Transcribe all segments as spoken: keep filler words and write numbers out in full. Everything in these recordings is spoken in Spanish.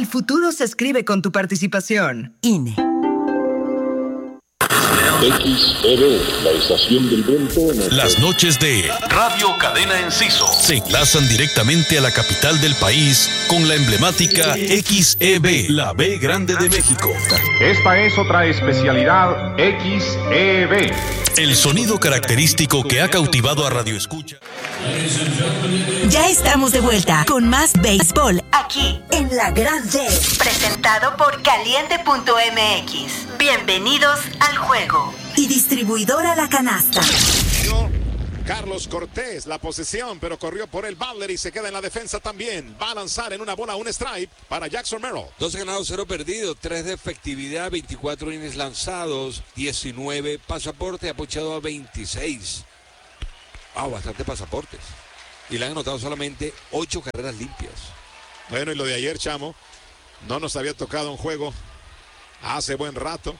futuro se escribe con tu participación. I N E. X E B, la estación del viento. En el... Las noches de Radio Cadena Enciso se enlazan directamente a la capital del país con la emblemática X E B, la B grande de México. Esta es otra especialidad X E B. El sonido característico que ha cautivado a Radio Escucha. Ya estamos de vuelta con más béisbol aquí en La Gran D, presentado por Caliente punto M X. Bienvenidos al juego. Y distribuidora La Canasta. Carlos Cortés, la posesión, pero corrió por el Butler y se queda en la defensa también. Va a lanzar en una bola un strike para Jackson Merrill. Dos ganados, cero perdidos, tres de efectividad, veinticuatro innings lanzados, diecinueve pasaportes, apochado a veintiséis. Ah, wow, bastante pasaportes. Y le han anotado solamente ocho carreras limpias. Bueno, y lo de ayer, Chamo, no nos había tocado un juego hace buen rato.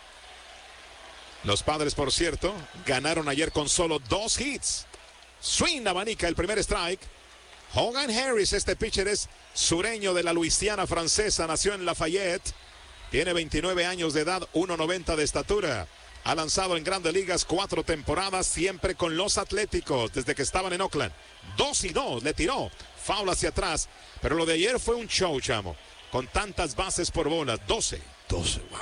Los Padres, por cierto, ganaron ayer con solo dos hits. Swing abanica el primer strike. Hogan Harris, este pitcher es sureño de la Luisiana francesa, nació en Lafayette. Tiene veintinueve años de edad, uno noventa de estatura. Ha lanzado en Grandes Ligas cuatro temporadas, siempre con los Atléticos, desde que estaban en Oakland. Dos y dos, le tiró. Foul hacia atrás. Pero lo de ayer fue un show, Chamo. Con tantas bases por bolas, doce. doce, wow.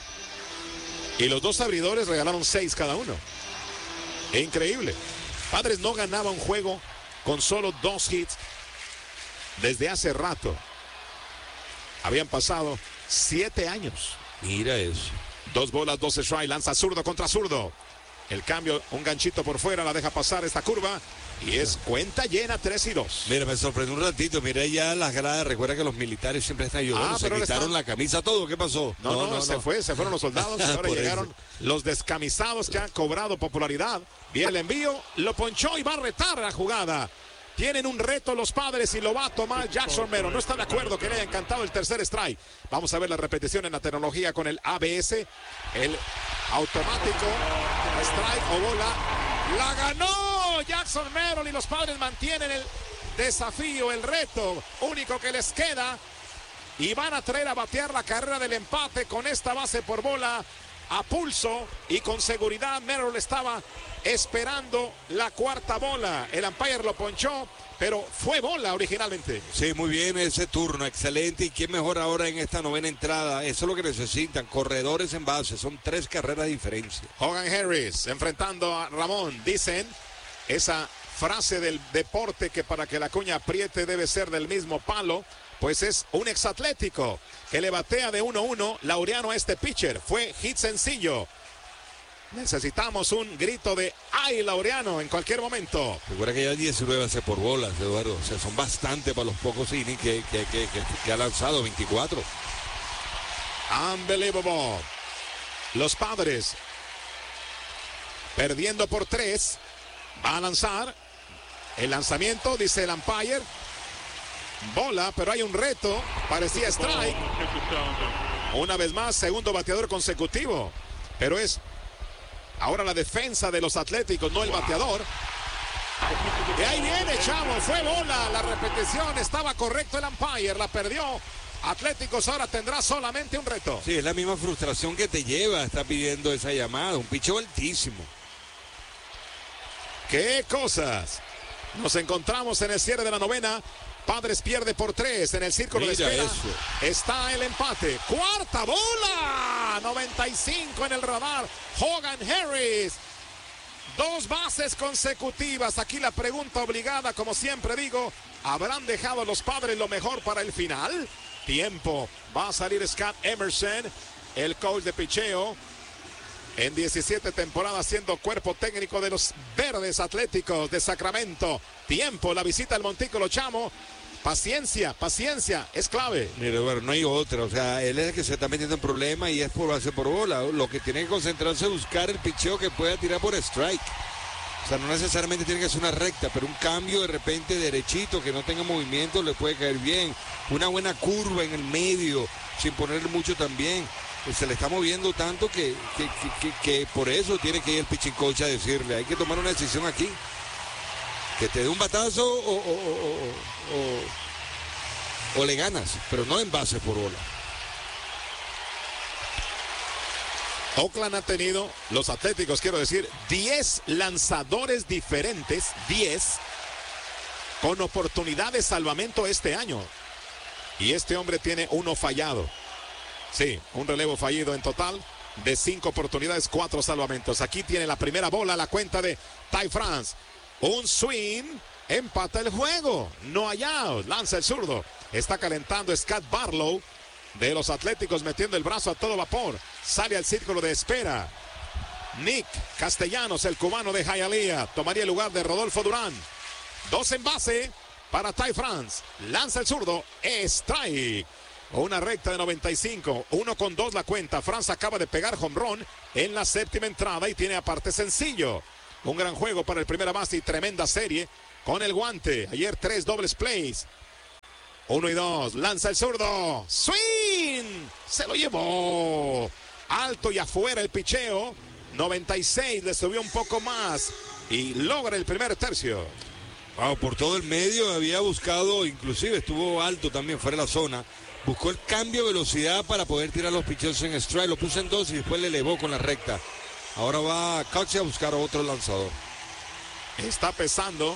Y los dos abridores regalaron seis cada uno. Increíble. Padres no ganaba un juego con solo dos hits desde hace rato. Habían pasado siete años. Mira eso. Dos bolas, dos strikes, lanza zurdo contra zurdo. El cambio, un ganchito por fuera, la deja pasar esta curva. Y es cuenta llena, tres y dos. Mira, me sorprendió un ratito. Miré ya las gradas. Recuerda que los militares siempre están ayudando. Ah, se quitaron están... la camisa, todo. ¿Qué pasó? No, no, no, no se no. fue. Se fueron los soldados. Ahora llegaron eso. Los descamisados que han cobrado popularidad. Viene el envío, lo ponchó y va a retar la jugada. Tienen un reto los Padres y lo va a tomar Jackson Merrill. No está de acuerdo que le haya encantado el tercer strike. Vamos a ver la repetición en la tecnología con el A B S. El automático strike o bola. La ganó Jackson Merrill y los Padres mantienen el desafío, el reto único que les queda. Y van a traer a batear la carrera del empate con esta base por bola a pulso y con seguridad. Merrill estaba esperando la cuarta bola. El umpire lo ponchó, pero fue bola originalmente. Sí, muy bien ese turno, excelente. ¿Y quién mejor ahora en esta novena entrada? Eso es lo que necesitan, corredores en base. Son tres carreras de diferencia. Hogan Harris enfrentando a Ramón. Dicen esa frase del deporte que para que la cuña apriete debe ser del mismo palo. Pues es un exatlético que le batea de uno uno. Laureano a este pitcher. Fue hit sencillo. Necesitamos un grito de ¡ay, Laureano! En cualquier momento. Recuerda que ya diecinueve hace por bolas, Eduardo. O sea, son bastante para los pocos innings que, que, que, que, que ha lanzado, veinticuatro. Unbelievable. Los Padres perdiendo por tres. Va a lanzar. El lanzamiento, dice el umpire. Bola, pero hay un reto. Parecía strike. Una vez más, segundo bateador consecutivo. Pero es ahora la defensa de los Atléticos, no el bateador. Y ahí viene, Chavo. Fue bola. La repetición estaba correcto el umpire. La perdió. Atléticos ahora tendrá solamente un reto. Sí, es la misma frustración que te lleva. Está pidiendo esa llamada. Un picheo altísimo. ¡Qué cosas! Nos encontramos en el cierre de la novena. Padres pierde por tres en el círculo de espera. Eso. Está el empate. Cuarta bola. noventa y cinco en el radar. Hogan Harris. Dos bases consecutivas. Aquí la pregunta obligada, como siempre digo, ¿habrán dejado los Padres lo mejor para el final? Tiempo. Va a salir Scott Emerson, el coach de picheo. En diecisiete temporadas siendo cuerpo técnico de los Verdes Atléticos de Sacramento. Tiempo, la visita al Montículo, Chamo. Paciencia, paciencia, es clave. Mire, bueno, no hay otra. O sea, él es el que se está metiendo en problemas y es por base por bola. Lo que tiene que concentrarse es buscar el picheo que pueda tirar por strike. O sea, no necesariamente tiene que ser una recta, pero un cambio de repente derechito, que no tenga movimiento, le puede caer bien. Una buena curva en el medio, sin ponerle mucho también. Se le está moviendo tanto que, que, que, que, que por eso tiene que ir el pitching coach a decirle, hay que tomar una decisión aquí. Que te dé un batazo o, o, o, o, o le ganas, pero no en base por bola. Oakland ha tenido, los Atléticos quiero decir, diez lanzadores diferentes, diez, con oportunidad de salvamento este año. Y este hombre tiene uno fallado. Sí, un relevo fallido en total de cinco oportunidades, cuatro salvamentos. Aquí tiene la primera bola, la cuenta de Ty France. Un swing, empata el juego. No hay out, lanza el zurdo. Está calentando Scott Barlow de los Atléticos, metiendo el brazo a todo vapor. Sale al círculo de espera. Nick Castellanos, el cubano de Hialeah, tomaría el lugar de Rodolfo Durán. Dos en base para Ty France. Lanza el zurdo, strike. Una recta de noventa y cinco, uno con dos la cuenta. France acaba de pegar home run en la séptima entrada y tiene aparte sencillo. Un gran juego para el primera base y tremenda serie con el guante. Ayer tres dobles plays. Uno y dos, lanza el zurdo. Swing, se lo llevó. Alto y afuera el picheo. noventa y seis, le subió un poco más y logra el primer tercio. Wow, por todo el medio había buscado, inclusive estuvo alto también fuera de la zona. Buscó el cambio de velocidad para poder tirar los picheos en strike. Lo puso en dos y después le elevó con la recta. Ahora va Cox a buscar a otro lanzador. Está pesando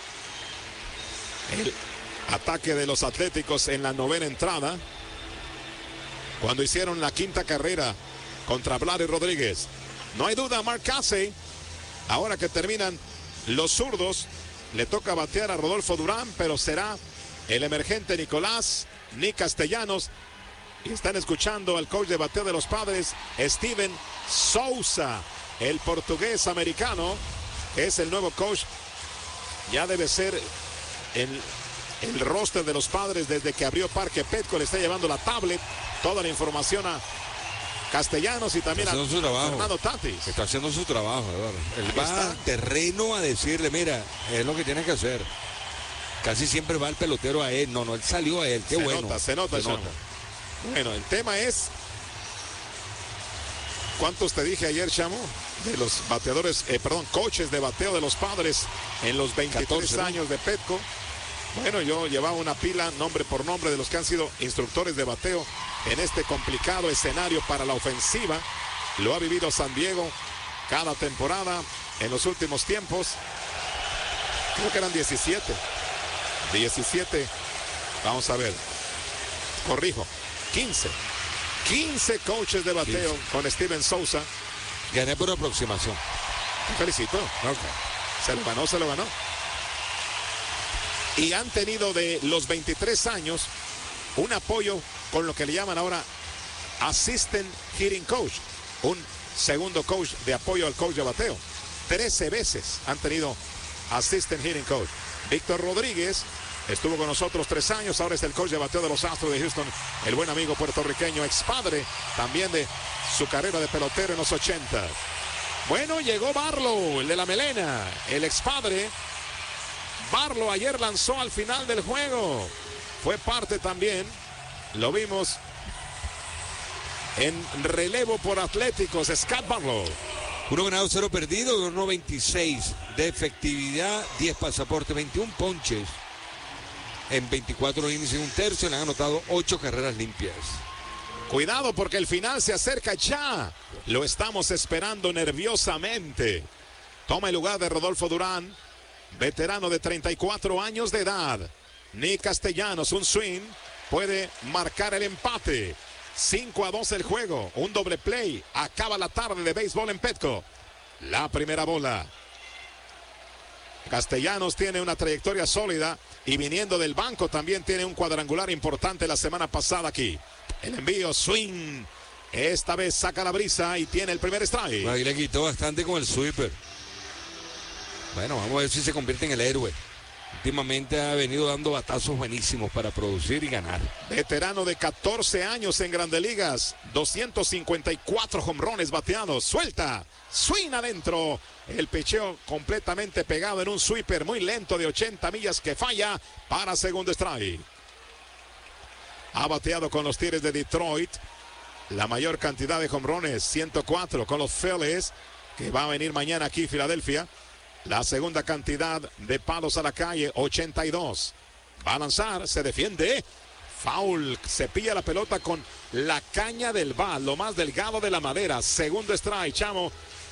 el ataque de los Atléticos en la novena entrada. Cuando hicieron la quinta carrera contra Vladi Rodríguez. No hay duda, Mark Casey. Ahora que terminan los zurdos, le toca batear a Rodolfo Durán, pero será el emergente Nicolás Nick Castellanos. Y están escuchando al coach de bateo de los Padres, Steven Souza, el portugués americano, que es el nuevo coach. Ya debe ser el, el roster de los Padres desde que abrió Parque Petco. Le está llevando la tablet, toda la información a Castellanos y también a Fernando Tatis. Está haciendo su trabajo, Eduardo. Él va al terreno a decirle, mira, es lo que tiene que hacer. Casi siempre va el pelotero a él. No, no, él salió a él. Qué se bueno. Nota, se nota, se nota. Bueno, el tema es, ¿cuántos te dije ayer, Chamo? De los bateadores, eh, perdón, coaches de bateo de los Padres en los veintitrés catorce, años ¿no? de Petco. Bueno, yo llevaba una pila, nombre por nombre, de los que han sido instructores de bateo en este complicado escenario para la ofensiva. Lo ha vivido San Diego cada temporada en los últimos tiempos. Creo que eran diecisiete. diecisiete. Vamos a ver. Corrijo. quince. quince coaches de bateo quince. Con Steven Souza. Gané por aproximación. Te felicito. Okay. Se lo ganó, se lo ganó. Y han tenido de los veintitrés años un apoyo con lo que le llaman ahora Assistant Hitting Coach. Un segundo coach de apoyo al coach de bateo. trece veces han tenido Assistant Hitting Coach. Víctor Rodríguez estuvo con nosotros tres años, ahora es el coach de bateo de los Astros de Houston, el buen amigo puertorriqueño, ex padre también de su carrera de pelotero en los ochenta. Bueno, llegó Barlow, el de la melena, el ex padre. Barlow ayer lanzó al final del juego, fue parte también, lo vimos en relevo por Atléticos, Scott Barlow. Uno ganado, cero perdido, uno veintiséis de efectividad, diez pasaportes, veintiún ponches en veinticuatro innings y un tercio. Le han anotado ocho carreras limpias. Cuidado porque el final se acerca ya. Lo estamos esperando nerviosamente. Toma el lugar de Rodolfo Durán, veterano de treinta y cuatro años de edad. Nick Castellanos, un swing, puede marcar el empate. cinco a dos el juego, un doble play. Acaba la tarde de béisbol en Petco. La primera bola. Castellanos tiene una trayectoria sólida y viniendo del banco también tiene un cuadrangular importante la semana pasada aquí. El envío, swing. Esta vez saca la brisa y tiene el primer strike. Ahí le quitó bastante con el sweeper. Bueno, vamos a ver si se convierte en el héroe. Últimamente ha venido dando batazos buenísimos para producir y ganar. Veterano de catorce años en Grandes Ligas. doscientos cincuenta y cuatro jonrones bateados. Suelta. Swing adentro. El picheo completamente pegado en un sweeper muy lento de ochenta millas que falla para segundo strike. Ha bateado con los Tigres de Detroit la mayor cantidad de jonrones, ciento cuatro, con los Phillies, que va a venir mañana aquí en Filadelfia. La segunda cantidad de palos a la calle, ochenta y dos. Va a lanzar, se defiende. Foul, cepilla la pelota con la caña del bat, lo más delgado de la madera. Segundo strike, Chamo.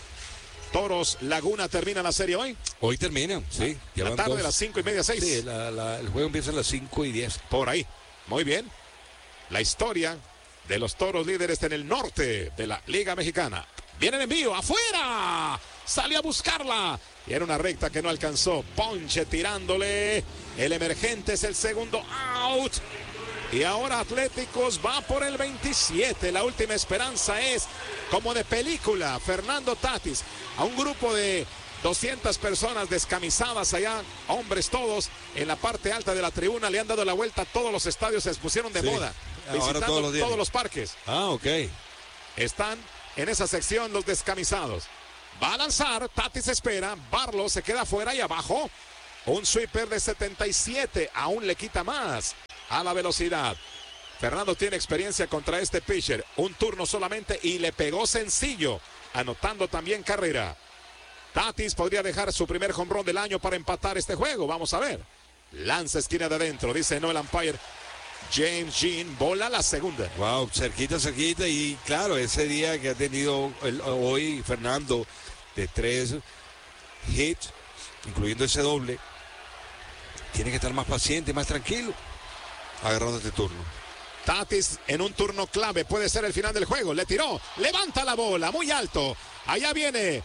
Toros Laguna termina la serie hoy. Hoy termina, sí. La tarde dos. De las cinco y media, seis. Sí, la, la, el juego empieza a las cinco y diez. Por ahí, muy bien. La historia de los Toros líderes en el norte de la Liga Mexicana. Viene el envío, afuera. Salió a buscarla. Y era una recta que no alcanzó. Ponche tirándole. El emergente es el segundo out. Y ahora Atléticos va por el veintisiete. La última esperanza es como de película. Fernando Tatis, a un grupo de doscientas personas descamisadas allá, hombres todos, en la parte alta de la tribuna, le han dado la vuelta a todos los estadios, se pusieron de sí. moda. Ahora visitando todos los, todos los parques. Ah, ok. Están en esa sección los descamisados. Va a lanzar, Tatis espera, Barlow se queda afuera y abajo. Un sweeper de setenta y siete, aún le quita más a la velocidad. Fernando tiene experiencia contra este pitcher, un turno solamente y le pegó sencillo, anotando también carrera. Tatis podría dejar su primer home run del año para empatar este juego, vamos a ver. Lanza esquina de adentro, dice no el umpire. James Jean, bola la segunda. Wow, cerquita, cerquita y claro, ese día que ha tenido el, hoy Fernando de tres hits, incluyendo ese doble, tiene que estar más paciente, más tranquilo, agarrando este turno. Tatis en un turno clave, puede ser el final del juego, le tiró, levanta la bola, muy alto, allá viene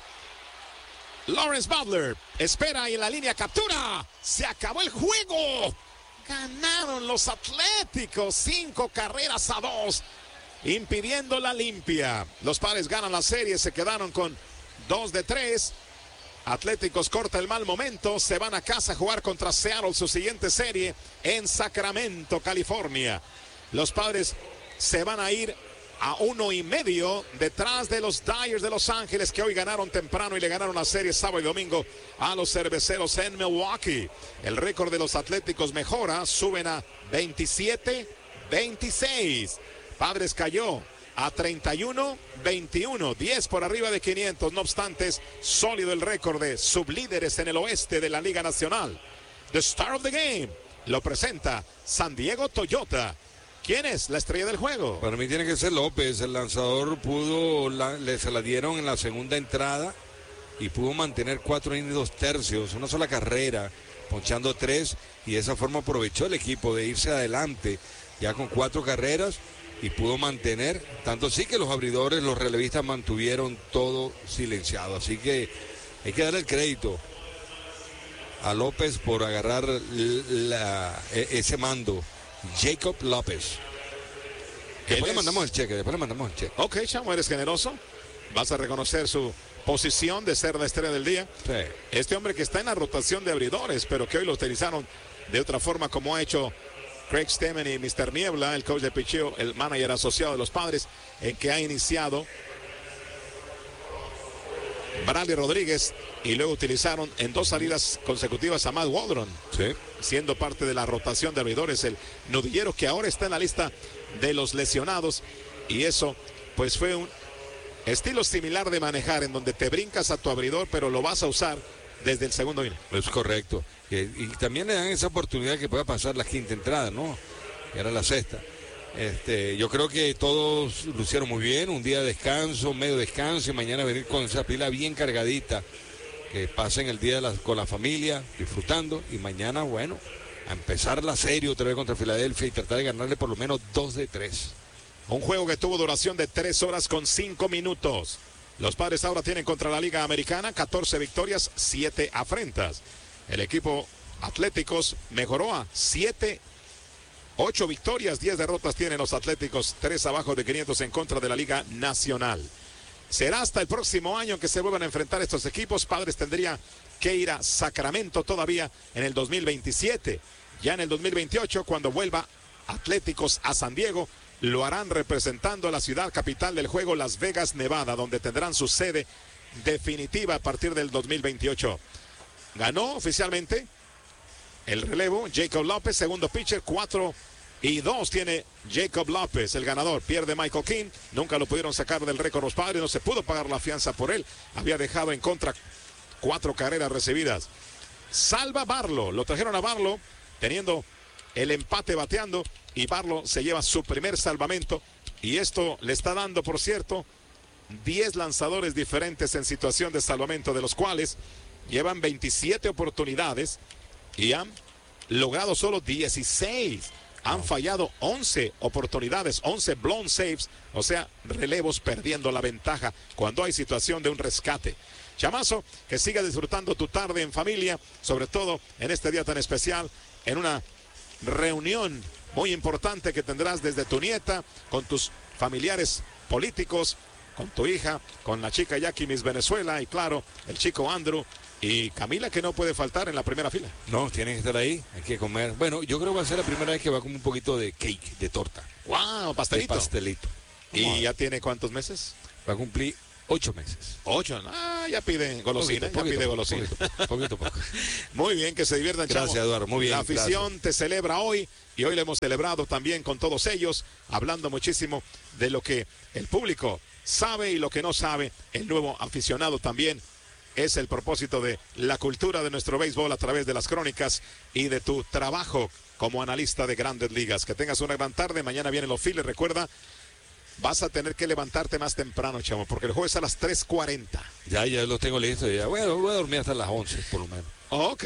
Lawrence Butler, espera y en la línea captura, se acabó el juego, ganaron los Atléticos, cinco carreras a dos, impidiendo la limpia. Los Padres ganan la serie, se quedaron con dos de tres. Atléticos corta el mal momento, se van a casa a jugar contra Seattle su siguiente serie en Sacramento, California. Los Padres se van a ir a uno y medio detrás de los Dyers de Los Ángeles, que hoy ganaron temprano y le ganaron la serie sábado y domingo a los Cerveceros en Milwaukee. El récord de los Atléticos mejora, suben a veintisiete veintiséis. Padres cayó a treinta y uno veintiuno, diez por arriba de quinientos. No obstante, es sólido el récord de sublíderes en el oeste de la Liga Nacional. The Star of the Game lo presenta San Diego Toyota. ¿Quién es la estrella del juego? Para mí tiene que ser López. El lanzador pudo, la, le, se la dieron en la segunda entrada y pudo mantener cuatro innings, dos tercios, una sola carrera, ponchando tres, y de esa forma aprovechó el equipo de irse adelante ya con cuatro carreras y pudo mantener, tanto sí que los abridores, los relevistas mantuvieron todo silenciado. Así que hay que darle el crédito a López por agarrar la, ese mando. Jacob López. Después le mandamos el cheque, después le mandamos el cheque. Ok, Chamo, eres generoso. Vas a reconocer su posición de ser la estrella del día. Sí. Este hombre que está en la rotación de abridores, pero que hoy lo utilizaron de otra forma, como ha hecho Craig Stemmen y mister Niebla, el coach de picheo, el manager asociado de los Padres, en que ha iniciado Bradley Rodríguez, y luego utilizaron en dos salidas consecutivas a Matt Waldron, sí, siendo parte de la rotación de abridores, el nudillero que ahora está en la lista de los lesionados, y eso pues fue un estilo similar de manejar, en donde te brincas a tu abridor, pero lo vas a usar desde el segundo inning. Es correcto, y, y también le dan esa oportunidad que pueda pasar la quinta entrada, ¿no? Y ahora la sexta. Este, yo creo que todos lucieron muy bien, un día de descanso, medio descanso, y mañana venir con esa pila bien cargadita, que pasen el día de la, con la familia, disfrutando, y mañana, bueno, a empezar la serie otra vez contra Filadelfia y tratar de ganarle por lo menos dos de tres. Un juego que tuvo duración de tres horas con cinco minutos. Los Padres ahora tienen contra la Liga Americana catorce victorias, siete afrentas. El equipo Atléticos mejoró a siete Ocho victorias, diez derrotas tienen los Atléticos, tres abajo de quinientos en contra de la Liga Nacional. Será hasta el próximo año que se vuelvan a enfrentar estos equipos. Padres tendría que ir a Sacramento todavía en el dos mil veintisiete. Ya en el dos mil veintiocho, cuando vuelva Atléticos a San Diego, lo harán representando a la ciudad capital del juego, Las Vegas, Nevada, donde tendrán su sede definitiva a partir del dos mil veintiocho. Ganó oficialmente el relevo Jacob López, segundo pitcher, cuatro y dos tiene Jacob López, el ganador. Pierde Michael King, nunca lo pudieron sacar del récord los Padres, no se pudo pagar la fianza por él, había dejado en contra cuatro carreras recibidas. Salva Barlow, lo trajeron a Barlow teniendo el empate bateando y Barlow se lleva su primer salvamento. Y esto le está dando, por cierto, diez lanzadores diferentes en situación de salvamento, de los cuales llevan veintisiete oportunidades y han logrado solo dieciséis. Han fallado once oportunidades, once blown saves, o sea, relevos perdiendo la ventaja cuando hay situación de un rescate. Chamazo, que siga disfrutando tu tarde en familia, sobre todo en este día tan especial, en una reunión muy importante que tendrás desde tu nieta, con tus familiares políticos, con tu hija, con la chica Jackie Miss Venezuela y claro, el chico Andrew y Camila, que no puede faltar en la primera fila. No, tienen que estar ahí, hay que comer. Bueno, yo creo que va a ser la primera vez que va a comer un poquito de cake, de torta. ¡Wow! Pastelito. De pastelito. ¿Y ya tiene cuántos meses? Va a cumplir ocho meses. Ocho, ah, ya pide golosina, poquito, ya poquito, pide golosina. Poquito, poquito, poco. Muy bien, que se diviertan, Gracias, chavo. Eduardo, muy bien. La afición gracias. te celebra hoy y hoy lo hemos celebrado también con todos ellos, hablando muchísimo de lo que el público sabe y lo que no sabe, el nuevo aficionado también. Es el propósito de la cultura de nuestro béisbol a través de las crónicas y de tu trabajo como analista de Grandes Ligas. Que tengas una gran tarde. Mañana vienen los Phillies. Recuerda, vas a tener que levantarte más temprano, chamo, porque el juego es a las tres cuarenta. Ya, ya lo tengo listo. Ya. Bueno, voy a dormir hasta las once, por lo menos. Ok,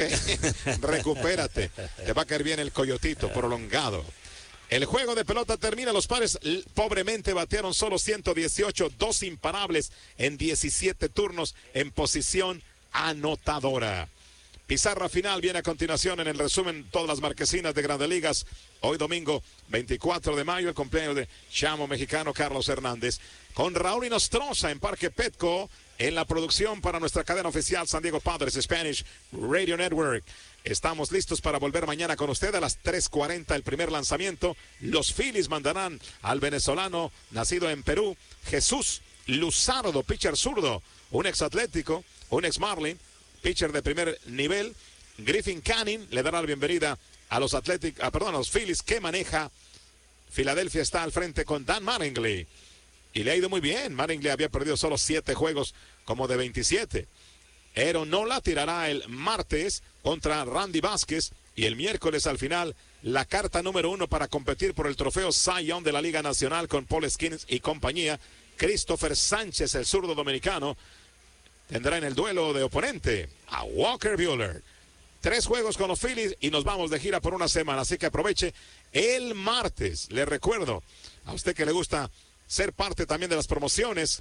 recupérate. Te va a caer bien el coyotito prolongado. El juego de pelota termina, los Padres pobremente batearon solo ciento dieciocho, dos imparables en diecisiete turnos en posición anotadora. Pizarra final viene a continuación en el resumen, todas las marquesinas de Grandes Ligas. Hoy domingo veinticuatro de mayo, el cumpleaños de chamo mexicano Carlos Hernández. Con Raúl Inostroza en Parque Petco, en la producción para nuestra cadena oficial San Diego Padres Spanish Radio Network. Estamos listos para volver mañana con usted a las tres cuarenta el primer lanzamiento. Los Phillies mandarán al venezolano nacido en Perú, Jesús Luzardo, pitcher zurdo, un ex Atlético, un ex Marlin, pitcher de primer nivel. Griffin Canning le dará la bienvenida a los Atléticos, ah, perdón, a los Phillies que maneja. Filadelfia está al frente con Dan Mattingly y le ha ido muy bien. Mattingly había perdido solo siete juegos como de veintisiete. Aaron Nola tirará el martes contra Randy Vázquez y el miércoles al final la carta número uno para competir por el trofeo Cy Young de la Liga Nacional con Paul Skeens y compañía. Christopher Sánchez, el zurdo dominicano, tendrá en el duelo de oponente a Walker Buehler. Tres juegos con los Phillies y nos vamos de gira por una semana, así que aproveche el martes. Le recuerdo a usted que le gusta ser parte también de las promociones.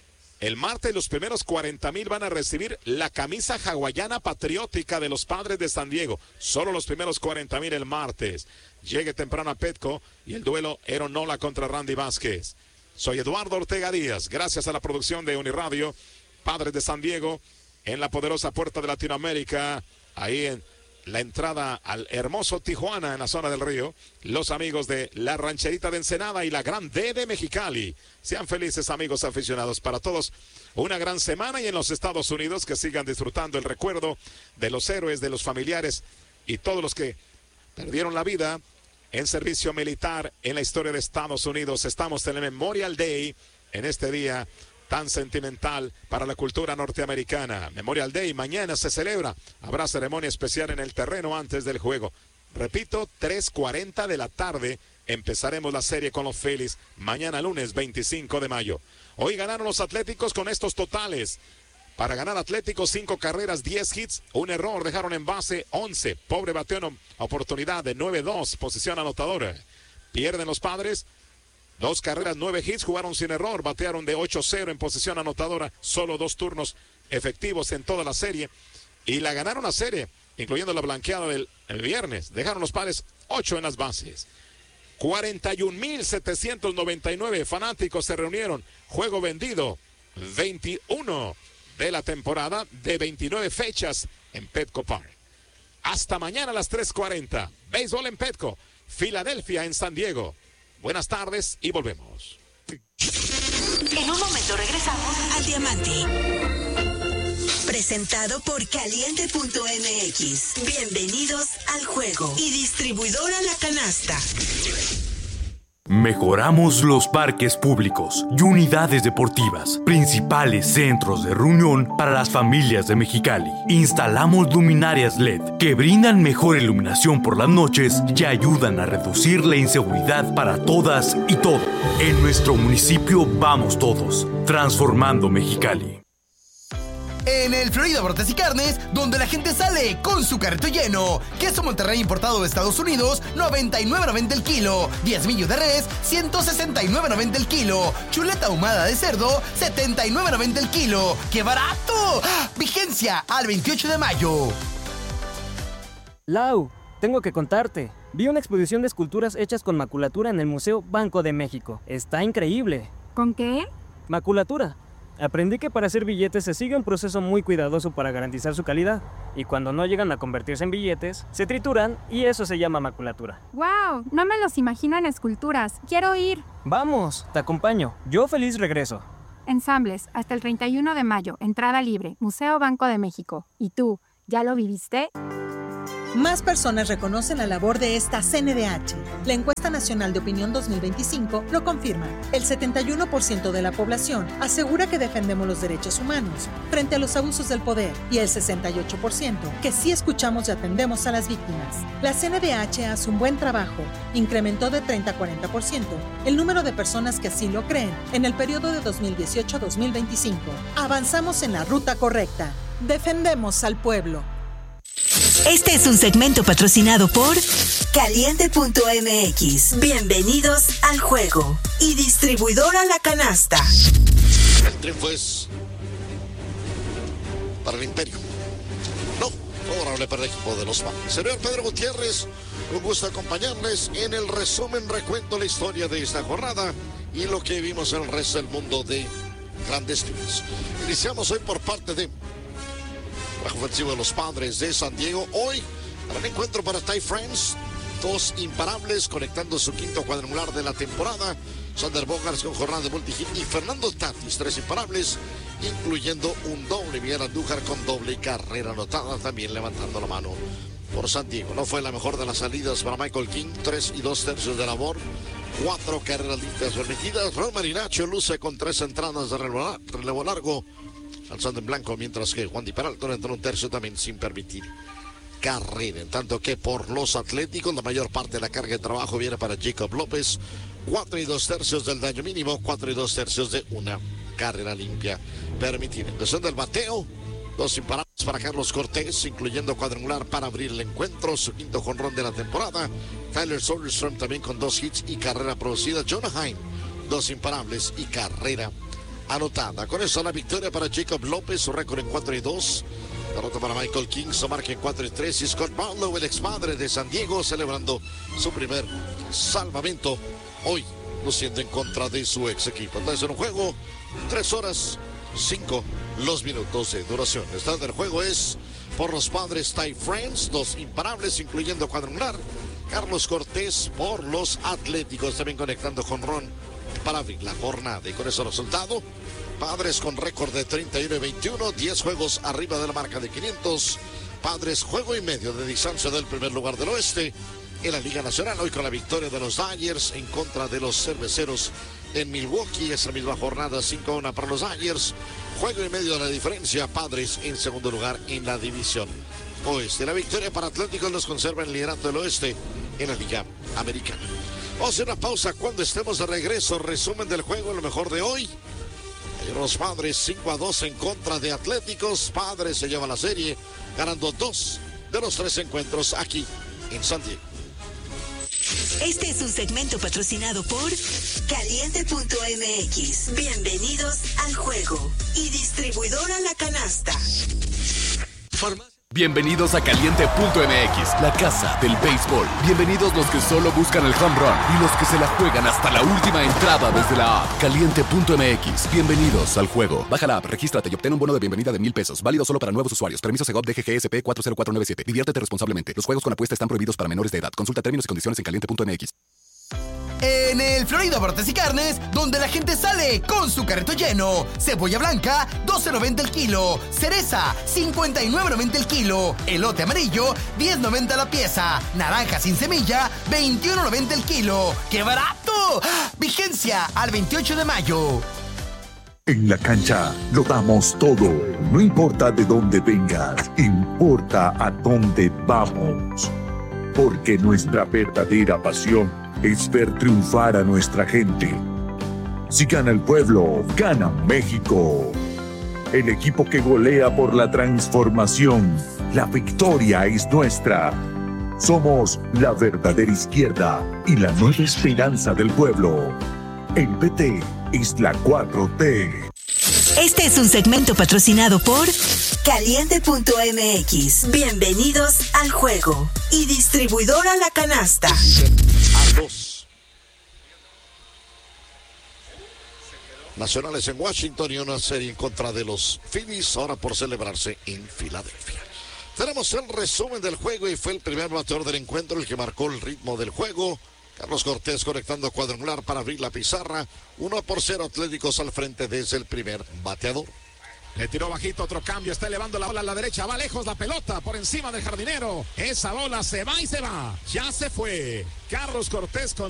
El martes los primeros cuarenta mil van a recibir la camisa hawaiana patriótica de los Padres de San Diego. Solo los primeros cuarenta mil el martes. Llegue temprano a Petco y el duelo Aaron Nola contra Randy Vázquez. Soy Eduardo Ortega Díaz. Gracias a la producción de Uniradio, Padres de San Diego, en la poderosa puerta de Latinoamérica, ahí en la entrada al hermoso Tijuana en la zona del río, los amigos de la Rancherita de Ensenada y la Gran D de Mexicali. Sean felices, amigos aficionados. Para todos, una gran semana y en los Estados Unidos que sigan disfrutando el recuerdo de los héroes, de los familiares y todos los que perdieron la vida en servicio militar en la historia de Estados Unidos. Estamos en el Memorial Day en este día tan sentimental para la cultura norteamericana. Memorial Day, mañana se celebra. Habrá ceremonia especial en el terreno antes del juego. Repito, tres cuarenta de la tarde empezaremos la serie con los Phillies. Mañana lunes veinticinco de mayo. Hoy ganaron los Atléticos con estos totales. Para ganar Atléticos, cinco carreras, diez hits, un error, dejaron en base once. Pobre bateo, oportunidad de nueve dos, posición anotadora. Pierden los Padres. Dos carreras, nueve hits, jugaron sin error, batearon de ocho cero en posición anotadora, solo dos turnos efectivos en toda la serie, y la ganaron la serie, incluyendo la blanqueada del el viernes. Dejaron los Padres ocho en las bases. cuarenta y un mil setecientos noventa y nueve fanáticos se reunieron, juego vendido, veintiuno de la temporada de veintinueve fechas en Petco Park. Hasta mañana a las tres cuarenta, béisbol en Petco, Filadelfia en San Diego. Buenas tardes y volvemos. En un momento regresamos al Diamante. Presentado por Caliente punto M X. Bienvenidos al juego. Y distribuidora La Canasta. Mejoramos los parques públicos y unidades deportivas, principales centros de reunión para las familias de Mexicali. Instalamos luminarias L E D que brindan mejor iluminación por las noches y ayudan a reducir la inseguridad para todas y todos. En nuestro municipio vamos todos, transformando Mexicali. En el Florida Brotes y Carnes, donde la gente sale con su carrito lleno. Queso Monterrey importado de Estados Unidos, noventa y nueve noventa el kilo. Diezmillo de res, ciento sesenta y nueve noventa el kilo. Chuleta ahumada de cerdo, setenta y nueve noventa el kilo. ¡Qué barato! Vigencia al veintiocho de mayo. Lau, tengo que contarte. Vi una exposición de esculturas hechas con maculatura en el Museo Banco de México. Está increíble. ¿Con qué? Maculatura. Aprendí que para hacer billetes se sigue un proceso muy cuidadoso para garantizar su calidad. Y cuando no llegan a convertirse en billetes, se trituran y eso se llama maculatura. ¡Wow! No me los imagino en esculturas. ¡Quiero ir! ¡Vamos! Te acompaño. Yo feliz regreso. Ensambles, hasta el treinta y uno de mayo. Entrada libre. Museo Banco de México. ¿Y tú, ya lo viviste? Más personas reconocen la labor de esta C N D H. La Encuesta Nacional de Opinión dos mil veinticinco lo confirma. El setenta y uno por ciento de la población asegura que defendemos los derechos humanos frente a los abusos del poder y el sesenta y ocho por ciento que sí escuchamos y atendemos a las víctimas. La C N D H hace un buen trabajo. Incrementó de treinta a cuarenta por ciento el número de personas que así lo creen en el periodo de dos mil dieciocho a dos mil veinticinco. Avanzamos en la ruta correcta. Defendemos al pueblo. Este es un segmento patrocinado por Caliente punto M X. Bienvenidos al juego. Y distribuidora La Canasta. El triunfo es para el Imperio. No, favorable para el equipo de los Padres. Señor Pedro Gutiérrez, un gusto acompañarles en el resumen, recuento la historia de esta jornada y lo que vimos en el resto del mundo de grandes ligas. Iniciamos hoy por parte de bajo ofensivo de los Padres de San Diego. Hoy, gran encuentro para Ty France. Dos imparables conectando su quinto cuadrangular de la temporada. Sander Bogaerts con jornada de multihit y Fernando Tatis, tres imparables, incluyendo un doble. Miguel Andújar con doble carrera anotada, también levantando la mano por San Diego. No fue la mejor de las salidas para Michael King, tres y dos tercios de labor, cuatro carreras limpias permitidas. Ron Marinaccio luce con tres entradas de relevo, relevo largo, alzando en blanco, mientras que Juan Di Peralta entró un tercio también sin permitir carrera. En tanto que por los Atléticos, la mayor parte de la carga de trabajo viene para Jacob López, cuatro y dos tercios del daño mínimo, cuatro y dos tercios de una carrera limpia permitida. Empezó del bateo, dos imparables para Carlos Cortés, incluyendo cuadrangular para abrir el encuentro, su quinto jonrón de la temporada. Tyler Soderstrom también con dos hits y carrera producida. Jonah Heim, dos imparables y carrera anotada. Con eso la victoria para Jacob López, su récord en cuatro y dos. Derrota para Michael King, su marca en cuatro y tres. Y Scott Barlow, el ex padre de San Diego, celebrando su primer salvamento hoy, luciendo en contra de su ex equipo. Entonces en un juego, tres horas, cinco los minutos de duración. El estado del juego es por los Padres Ty France, dos imparables, incluyendo cuadrangular. Carlos Cortés por los Atléticos, también conectando con Ron para abrir la jornada. Y con ese resultado, Padres con récord de treinta y uno y veintiuno, diez juegos arriba de la marca de quinientos. Padres juego y medio de distancia del primer lugar del oeste en la Liga Nacional. Hoy con la victoria de los Dodgers en contra de los Cerveceros en Milwaukee. Esa misma jornada, cinco a uno para los Dodgers. Juego y medio de la diferencia. Padres en segundo lugar en la división oeste. La victoria para Atléticos los conserva en el liderato del oeste en la Liga Americana. Vamos a hacer una pausa. Cuando estemos de regreso, resumen del juego, lo mejor de hoy. Los Padres cinco a dos en contra de Atléticos. Padres se lleva la serie, ganando dos de los tres encuentros aquí en San Diego. Este es un segmento patrocinado por Caliente punto M X. Bienvenidos al juego. Y distribuidora La Canasta. Farmacia. Bienvenidos a Caliente punto M X, la casa del béisbol. Bienvenidos los que solo buscan el home run y los que se la juegan hasta la última entrada desde la app. Caliente punto M X. Bienvenidos al juego. Baja la app, regístrate y obtén un bono de bienvenida de mil pesos. Válido solo para nuevos usuarios. Permiso Segov D G G S P cuatro cero cuatro nueve siete. Diviértete responsablemente. Los juegos con apuesta están prohibidos para menores de edad. Consulta términos y condiciones en Caliente punto M X. En el Florido Abarrotes y Carnes, donde la gente sale con su carrito lleno. Cebolla blanca, doce noventa el kilo. Cereza, cincuenta y nueve noventa el kilo. Elote amarillo, diez noventa la pieza. Naranja sin semilla, veintiuno noventa el kilo. ¡Qué barato! Vigencia al veintiocho de mayo. En la cancha lo damos todo. No importa de dónde vengas, importa a dónde vamos. Porque nuestra verdadera pasión es ver triunfar a nuestra gente. Si gana el pueblo, gana México. El equipo que golea por la transformación. La victoria es nuestra. Somos la verdadera izquierda y la nueva esperanza del pueblo. El P T es la cuatro T. Este es un segmento patrocinado por Caliente punto M X. Bienvenidos al juego. Y distribuidora La Canasta. A dos. Nacionales en Washington y una serie en contra de los Phillies, ahora por celebrarse en Filadelfia. Tenemos el resumen del juego y fue el primer bateador del encuentro el que marcó el ritmo del juego. Carlos Cortés conectando cuadrangular para abrir la pizarra. uno por cero Atléticos al frente desde el primer bateador. Le tiró bajito, otro cambio, está elevando la bola a la derecha, va lejos la pelota por encima del jardinero. Esa bola se va y se va. Ya se fue. Carlos Cortés con